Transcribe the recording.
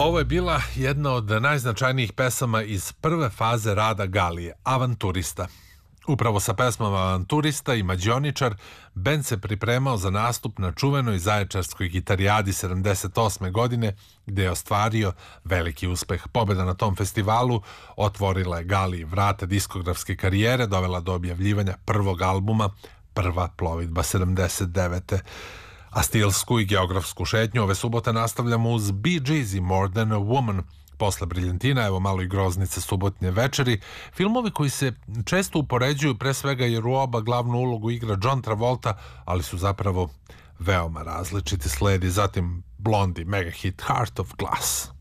Ovo je bila jedna od najznačajnijih pesama iz prve faze rada Galije, Avanturista. Upravo sa pesmama Avanturista i Mađioničar bend se pripremao za nastup na čuvenoj zaječarskoj gitarijadi 78. godine, gde je ostvario veliki uspeh. Pobjeda na tom festivalu otvorila je Galiji vrata diskografske karijere, dovela do objavljivanja prvog albuma Prva plovidba 79. A stilsku i geografsku šetnju ove subote nastavljamo uz Bee Gees i More Than a Woman. Posle Briljantina, evo malo i Groznice subotnje večeri. Filmovi koji se često upoređuju, pre svega jer u oba glavnu ulogu igra John Travolta, ali su zapravo veoma različiti. Sledi zatim Blondie, mega hit Heart of Glass.